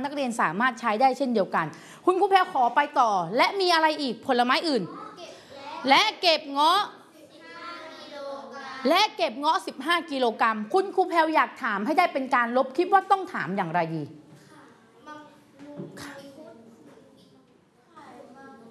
นักเรียนสามารถใช้ได้เช่นเดียวกันคุณครูแพรขอไปต่อและมีอะไรอีกผลไม้อื่นและเก็บเงาะ15 กิโลกรัมคุณครูแพรอยากถามให้ได้เป็นการลบคิดว่าต้องถามอย่างไรดี